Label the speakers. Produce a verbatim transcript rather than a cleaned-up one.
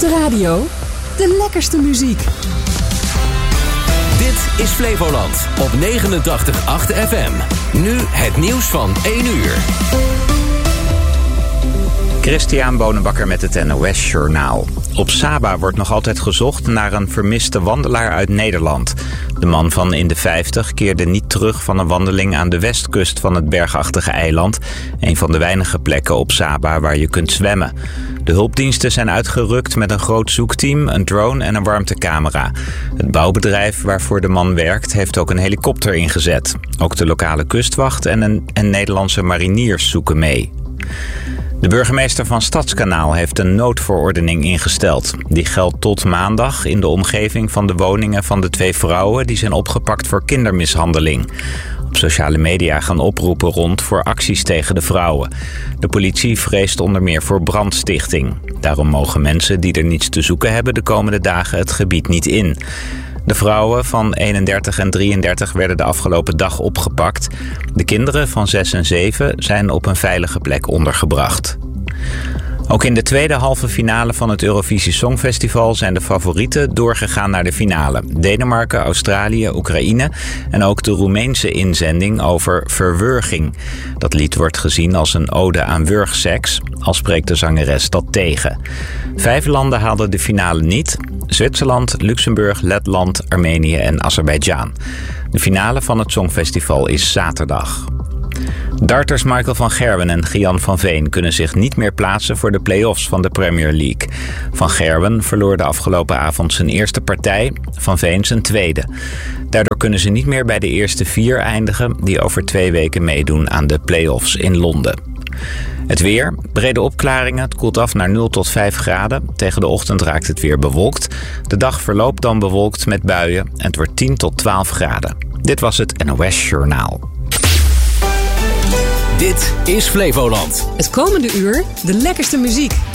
Speaker 1: de radio, de lekkerste muziek.
Speaker 2: Dit is Flevoland op negenentachtig komma acht F M. Nu het nieuws van één uur.
Speaker 3: Christian Bonenbakker met het N O S Journaal. Op Saba wordt nog altijd gezocht naar een vermiste wandelaar uit Nederland. De man van in de vijftig keerde niet terug van een wandeling aan de westkust van het bergachtige eiland. Een van de weinige plekken op Saba waar je kunt zwemmen. De hulpdiensten zijn uitgerukt met een groot zoekteam, een drone en een warmtecamera. Het bouwbedrijf waarvoor de man werkt heeft ook een helikopter ingezet. Ook de lokale kustwacht en een en Nederlandse mariniers zoeken mee. De burgemeester van Stadskanaal heeft een noodverordening ingesteld. Die geldt tot maandag in de omgeving van de woningen van de twee vrouwen die zijn opgepakt voor kindermishandeling. Op sociale media gaan oproepen rond voor acties tegen de vrouwen. De politie vreest onder meer voor brandstichting. Daarom mogen mensen die er niets te zoeken hebben de komende dagen het gebied niet in. De vrouwen van eenendertig en drieëndertig werden de afgelopen dag opgepakt. De kinderen van zes en zeven zijn op een veilige plek ondergebracht. Ook in de tweede halve finale van het Eurovisie Songfestival zijn de favorieten doorgegaan naar de finale. Denemarken, Australië, Oekraïne en ook de Roemeense inzending over verwurging. Dat lied wordt gezien als een ode aan wurgseks, al spreekt de zangeres dat tegen. Vijf landen haalden de finale niet: Zwitserland, Luxemburg, Letland, Armenië en Azerbeidzjan. De finale van het Songfestival is zaterdag. Darters Michael van Gerwen en Gian van Veen kunnen zich niet meer plaatsen voor de play-offs van de Premier League. Van Gerwen verloor de afgelopen avond zijn eerste partij, Van Veen zijn tweede. Daardoor kunnen ze niet meer bij de eerste vier eindigen die over twee weken meedoen aan de play-offs in Londen. Het weer, brede opklaringen, het koelt af naar nul tot vijf graden. Tegen de ochtend raakt het weer bewolkt. De dag verloopt dan bewolkt met buien en het wordt tien tot twaalf graden. Dit was het N O S Journaal.
Speaker 2: Dit is Flevoland.
Speaker 1: Het komende uur de lekkerste muziek.